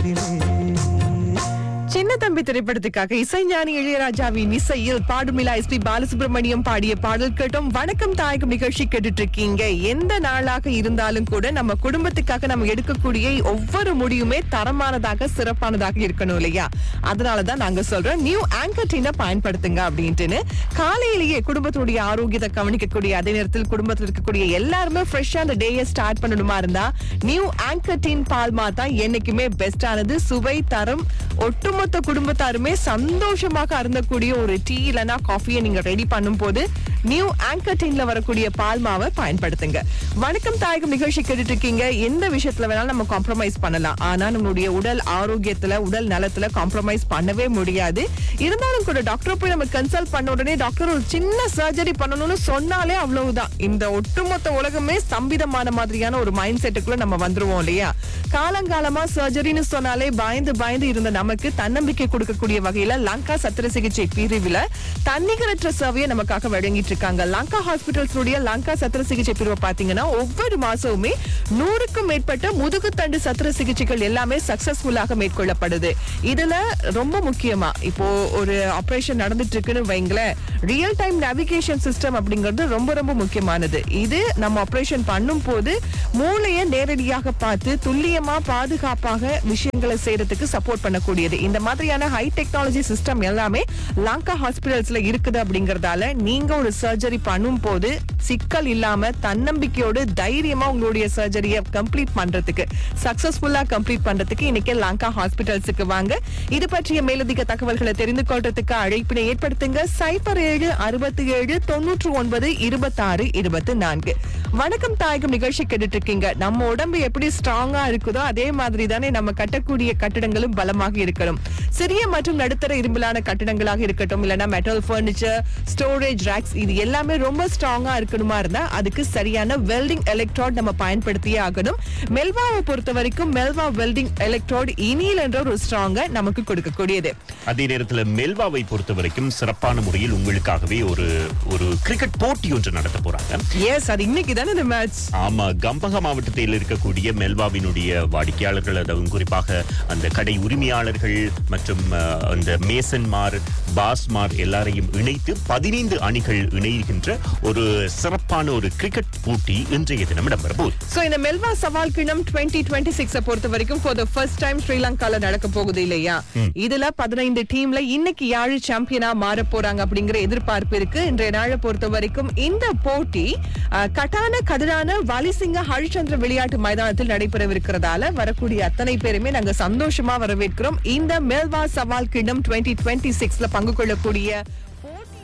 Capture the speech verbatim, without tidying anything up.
உள்ளத்திலே. சின்ன தம்பி திரைப்படத்துக்காக இசைஞானி இளையராஜாவின் இசையில் பாடுமிலா எஸ் பி பாலசுப்ரமணியம் பாடிய பாடல் கேட்டோம். வணக்கம் தாயகம் நிகழ்ச்சி கேட்டுட்டு இருக்கீங்க. எந்த நாளாக இருந்தாலும் கூட நம்ம குடும்பத்துக்காக நம்ம எடுக்கக்கூடிய ஒவ்வொரு முடிவுமே தரமானதாக சிறப்பானதாக இருக்கணும் இல்லையா? அதனாலதான் நாங்க சொல்றோம் நியூ ஆங்கர் டீனை பயன்படுத்துங்க அப்படின்ட்டு. காலையிலேயே குடும்பத்துடைய ஆரோக்கியத்தை கவனிக்கக்கூடிய அதே நேரத்தில் குடும்பத்தில் இருக்கக்கூடிய எல்லாருமே ஃப்ரெஷ்ஷா அந்த டேயை ஸ்டார்ட் பண்ணணுமா இருந்தா நியூ ஆங்கர் டீன் பால்மா தான் என்னைக்குமே பெஸ்டானது. சுவை தரம் ஒட்டுமொத்த குடும்பத்தாருமே சந்தோஷமாக அருந்தக்கூடிய ஒரு டீ இல்லனா காஃபியை நீங்க ரெடி பண்ணும் போது நியூ ஆங்கர் டீன்ல வரக்கூடிய பால்மாவை பயன்படுத்துங்க. வணக்கம் தாயகம் நிகழ்ச்சி கேட்டுட்டு இருக்கீங்க. எந்த விஷயத்துல வேணாலும் நம்ம காம்ப்ரமைஸ் பண்ணலாம், ஆனா நம்மளுடைய உடல் ஆரோக்கியத்துல உடல் நலத்துல காம்ப்ரமைஸ் பண்ணவே முடியாது. இருந்தாலும் கூட டாக்டர் போய் நம்ம கன்சல்ட் பண்ண உடனே டாக்டர் ஒரு சின்ன சர்ஜரி பண்ணணும்னு சொன்னாலே அவ்வளவுதான் இந்த ஒட்டுமொத்த உலகமே ஸ்தம்பிதமான மாதிரியான ஒரு மைண்ட் செட்டுக்குள்ள நம்ம வந்துருவோம் இல்லையா? காலங்காலமா சர்ஜரின்னு சொன்னாலே பயந்து பயந்து இருந்த நமக்கு தன்னம்பிக்கை கொடுக்கக்கூடிய வகையில லங்கா சத்திர சிகிச்சை பிரிவுல தன்னிகரற்ற சேவையை நமக்காக வழங்கிட்டு இருக்காங்க. லங்கா ஹாஸ்பிட்டல்ஸ் லங்கா சத்திர சிகிச்சை பிரிவை பாத்தீங்கன்னா ஒவ்வொரு மாசமுமே நூறுக்கும் மேற்பட்ட முதுகுத்தண்டு சத்திர சிகிச்சைகள் எல்லாமே சக்சஸ்ஃபுல்லாக மேற்கொள்ளப்படுது. இதுல ரொம்ப முக்கியமா இப்போ ஒரு ஆபரேஷன் நடந்துட்டு இருக்குன்னு வைங்களேன், ரியல் டைம் நேவிகேஷன் சிஸ்டம் அப்படிங்கிறது ரொம்ப ரொம்ப முக்கியமானது. இது நம்ம ஆபரேஷன் பண்ணும் போது மூளையை நேரடியாக பார்த்து துல்லியமா பாதுகாப்பாக விஷயங்களை செய்யறதுக்கு சப்போர்ட் பண்ணக்கூடியது. இந்த மாதிரியான ஹை டெக்னாலஜி சிஸ்டம் எல்லாமே லங்கா ஹாஸ்பிட்டல்ஸ்ல இருக்குது. அப்படிங்கறதால நீங்க ஒரு சர்ஜரி பண்ணும் போது சிக்கல் இல்லாம தன்னம்பிக்கையோடு தைரியமா உங்களுடைய சர்ஜரியை கம்ப்ளீட் பண்றதுக்கு சக்சஸ்ஃபுல்லா கம்ப்ளீட் பண்றதுக்கு இன்னைக்கு லங்கா ஹாஸ்பிட்டல்ஸுக்கு வாங்க. இது பற்றிய மேலதிக தகவல்களை தெரிந்து கொள்றதுக்கு அழைப்பினை ஏற்படுத்துங்க. சைபர் ஏழு அறுபத்தி ஏழு தொன்னூற்று ஒன்பது இருபத்தி ஆறு இருபத்தி நான்கு. வணக்கம் தாயகம் நிகழ்ச்சி கேட்டுட்டு இருக்கீங்க. நம்ம உடம்பு எப்படி ஸ்ட்ராங்கா இருக்குதோ அதே மாதிரி தானே நம்ம கட்டக்கூடிய கட்டிடங்களும் பலமாக இருக்கணும். சிறிய மற்றும் நடுத்தர இரும்பிலான கட்டிடங்களாக இருக்கட்டும், இல்லைன்னா மெட்டல் பர்னிச்சர், ஸ்டோரேஜ் ரேக்ஸ், இது எல்லாமே ரொம்ப ஸ்ட்ராங்கா இருக்கணுமா இருந்தா அதுக்கு சரியான வெல்டிங் எலக்ட்ரோட் நம்ம பயன்படுத்தியே ஆகணும். மெல்வாவை பொறுத்த வரைக்கும் மெல்வா வெல்டிங் எலக்ட்ரோட் இனியல் என்ற ஒரு ஸ்ட்ராங்கை நமக்கு கொடுக்கக்கூடியது. அதே நேரத்தில் மெல்வாவை பொறுத்த வரைக்கும் சிறப்பான முறையில் உங்களுக்காகவே ஒரு ஒரு கிரிக்கெட் போட்டி ஒன்று நடத்த போறாங்க. எஸ், அது இன்னைக்கு தானே இந்த மேட்ச். ஆமா, கம்பக மாவட்டத்தில் இருக்கக்கூடிய மெல்வாவினுடைய வாடிக்கையாளர்கள், அதுவும் குறிப்பாக அந்த கடை உரிமையாளர்கள் மற்றும் அந்த மேசன்மார், பாஸ்மார் எல்லாரையும் இணைத்து பதினைந்து அணிகள் இணைகின்ற ஒரு சிறப்பான ஒரு கிரிக்கெட் போட்டி இன்றைய தினம் இடம்பெறும். சோ இந்த மெல்வா சவால் கிணம் டுவெண்ட்டி டுவெண்ட்டி சிக்ஸ் பொறுத்த வரைக்கும் ஃபார் தி ஃபர்ஸ்ட் டைம் ஸ்ரீலங்கால நடக்க போகுது இல்லையா? இதுல பதினைந்து டீம்ல இன்னைக்கு யாரு சாம்பியனா மாற போறாங்க அப்படிங்கிற எதிர்பார்ப்பு இருக்கு. இன்றைய நாளை பொறுத்த வரைக்கும் இந்த போட்டி கட்டான கதிரான வாலிசிங்க ஹரிச்சந்திர விளையாட்டு மைதானத்தில் நடைபெறவிருக்கிறதால வரக்கூடிய அத்தனை பேருமே நாங்க சந்தோஷமா வரவேற்கிறோம். இந்த மெல்வா சவால் கிணம் டுவெண்ட்டி டுவெண்ட்டி சிக்ஸ்ல பங்கு கொள்ளக்கூடிய போட்டி